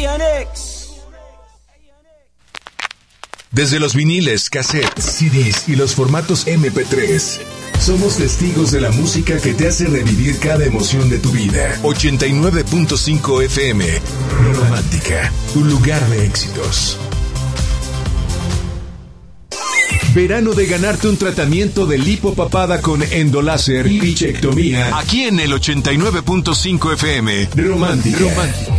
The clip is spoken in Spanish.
Desde los viniles, cassettes, CDs y los formatos MP3, somos testigos de la música que te hace revivir cada emoción de tu vida. 89.5 FM, Romántica, tu lugar de éxitos. Verano de ganarte un tratamiento de lipopapada con endoláser y bichectomía. Aquí en el 89.5 FM, Romántica.